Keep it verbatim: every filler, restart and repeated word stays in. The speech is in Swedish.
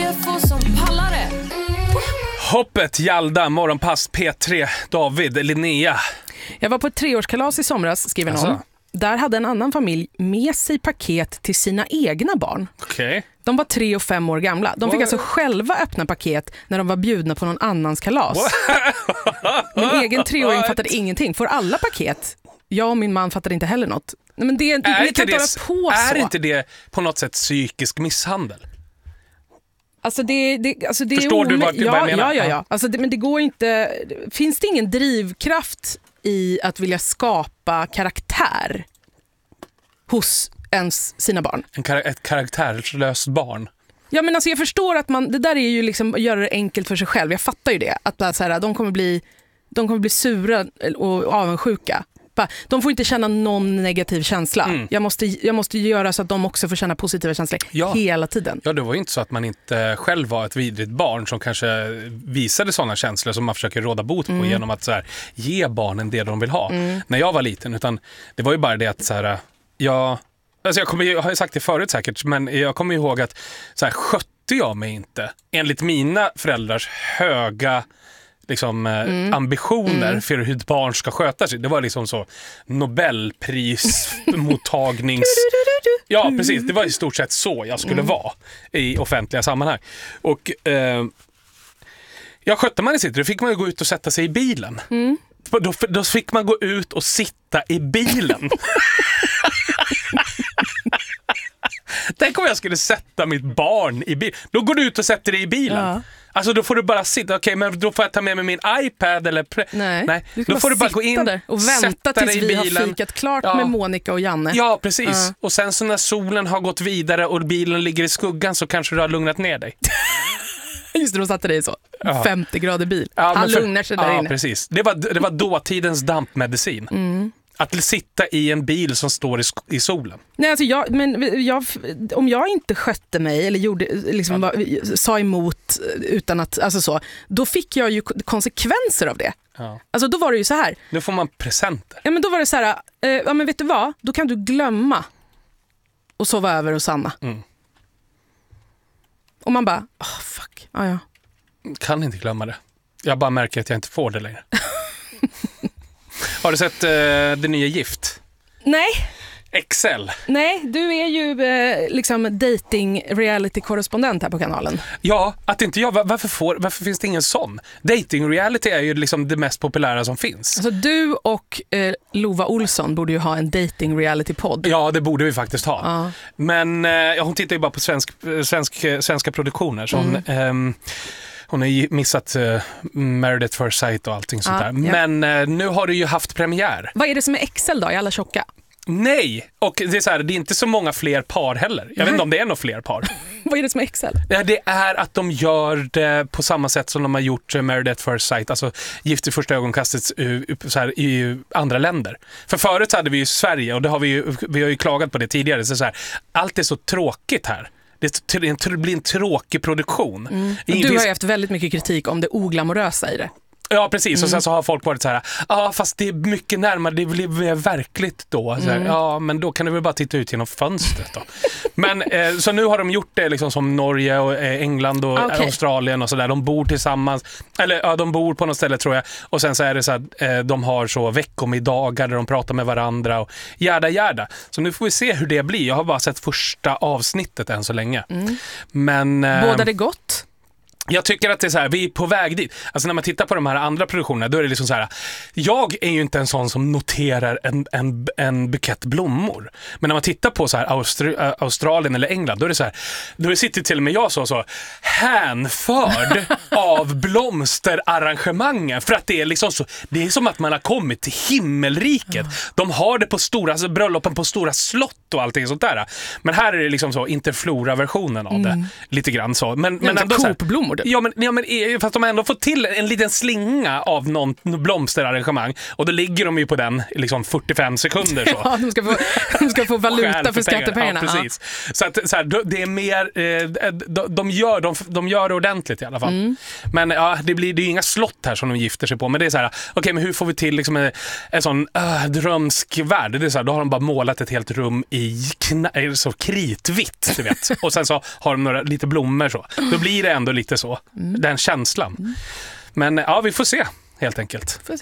är få som pallare. Hoppet, Jalda, Morgonpass, P tre, David, Linnea. Jag var på ett treårskalas i somras, skriver någon. Alltså. Där hade en annan familj med sig paket till sina egna barn. Okej. Okay. De var tre och fem år gamla. De fick What? alltså själva öppna paket när de var bjudna på någon annans kalas. Min egen treåring fattade ingenting. Får alla paket? Jag och min man fattade inte heller något. Men det, är det, inte, det, på är så. inte det på något sätt psykisk misshandel? Alltså det, det, alltså det Förstår är du vad, ja, vad jag menar? Ja, ja, ja. Alltså det, men det går inte... Finns det ingen drivkraft i att vilja skapa karaktär hos ens sina barn? En kar- ett karaktärslöst barn. Ja, men alltså jag förstår att man... Det där är ju liksom att göra det enkelt för sig själv. Jag fattar ju det. Att bara så här, de kommer bli, de kommer bli sura och avundsjuka. De får inte känna någon negativ känsla. Mm. Jag, måste, jag måste göra så att de också får känna positiva känslor ja. hela tiden. Ja, det var ju inte så att man inte själv var ett vidrigt barn som kanske visade sådana känslor som man försöker råda bot på mm. genom att så här, ge barnen det de vill ha. Mm. När jag var liten, utan det var ju bara det att så här, jag, alltså jag, kommer, jag har ju sagt det förut säkert, men jag kommer ihåg att så här, skötte jag mig inte enligt mina föräldrars höga liksom mm. ambitioner mm. för hur ett barn ska sköta sig. Det var liksom så Nobelprismottagnings... Ja, precis. Det var i stort sett så jag skulle mm. vara i offentliga sammanhang. Och eh, jag skötte man i sitt, då fick man ju gå ut och sätta sig i bilen. Mm. Då, då fick man gå ut och sitta i bilen. Tänk om jag skulle sätta mitt barn i bilen. Då går du ut och sätter dig i bilen. Ja. Alltså då får du bara sitta, okej, okay, men då får jag ta med mig min iPad eller... Pre- Nej, Nej. Du då får du bara gå in där och vänta tills vi har fikat klart ja. med Monica och Janne. Ja, precis. Ja. Och sen så när solen har gått vidare och bilen ligger i skuggan så kanske du har lugnat ner dig. Just det, de satte dig så. Ja. femtio grader bil. Ja, Han för, lugnar sig där ja, inne. Precis. Det var, det var dåtidens dampmedicin. Mm. Att sitta i en bil som står i, i solen. Nej, alltså jag, men jag, om jag inte skötte mig eller gjorde, liksom, ja. var, sa emot utan att, alltså så, då fick jag ju konsekvenser av det. Ja. Alltså då var det ju så här. Nu får man presenter. Ja, men då var det så här, eh, ja men vet du vad? Då kan du glömma och sova över hos Anna. Mm. Och man bara, oh, fuck, ah, ja. Kan inte glömma det. Jag bara märker att jag inte får det längre. Har du sett uh, det nya Gift? Nej. Excel. Nej, du är ju eh, liksom dating reality-korrespondent här på kanalen. Ja, att inte jag. Varför, får, varför finns det ingen sån? Dating reality är ju liksom det mest populära som finns. Alltså du och eh, Lova Olsson borde ju ha en dating reality-podd. Ja, det borde vi faktiskt ha. Ja. Men eh, hon tittar ju bara på svensk, svensk, svenska produktioner. Så hon... Mm. Eh, Hon har ju missat uh, Married at First Sight och allting sånt ja, där. Ja. Men uh, nu har du ju haft premiär. Vad är det som är Excel då? Är alla tjocka? Nej, och det är så här, det är inte så många fler par heller. Jag Nej. vet inte om det är några fler par. Vad är det som är Excel? Ja, det är att de gör det på samma sätt som de har gjort Married at First Sight. Alltså Gift i första ögonkastet så här, i andra länder. För förut hade vi ju Sverige och det har vi, ju, vi har ju klagat på det tidigare. Så så här, allt är så tråkigt här. Det blir en tråkig produktion. Mm. Du har ju haft väldigt mycket kritik om det oglamorösa i det. Ja, precis. Mm. Och sen så har folk varit så här, ja, ah, fast det är mycket närmare, det blir mer verkligt då. Så här, mm. Ja, men då kan du väl bara titta ut genom fönstret då. Men eh, så nu har de gjort det liksom som Norge och eh, England och okay. Australien och så där. De bor tillsammans, eller ja, de bor på något ställe tror jag. Och sen så är det så att eh, de har så veckomiddagar där de pratar med varandra och järda, järda. Så nu får vi se hur det blir. Jag har bara sett första avsnittet än så länge. Mm. Men... Eh, Båda det gott? Jag tycker att det är så här, vi är på väg dit. Alltså när man tittar på de här andra produktionerna, då är det liksom så här, jag är ju inte en sån som noterar en, en, en bukett blommor. Men när man tittar på så här Austri- Australien eller England, då är det så här, då sitter till och med jag så, så hänförd av blomsterarrangemangen. För att det är liksom så, det är som att man har kommit till himmelriket. De har det på stora, alltså bröllopen på stora slott och allting sånt där. Men här är det liksom så, interflora-versionen av det. Mm. Lite grann så. Men, men ändå så här, Coop-blommor. borde. Ja men, ja, men fast de har ändå fått till en liten slinga av någon blomsterarrangemang. Och då ligger de ju på den liksom fyrtiofem sekunder. Så. Ja, de ska få, de ska få valuta för, för skattepengarna. Ja, precis. Ja. Så, att, så här, det är mer, eh, de, de, gör, de, de gör det ordentligt i alla fall. Mm. Men ja, det blir det är inga slott här som de gifter sig på. Men det är så här, okej okay, men hur får vi till liksom en, en sån uh, drömsk värld? Det är så här, då har de bara målat ett helt rum i kna- så kritvitt, du vet. Och sen så har de några, lite blommor så. Då blir det ändå lite så, mm. den känslan. Mm. Men ja, vi får se helt enkelt.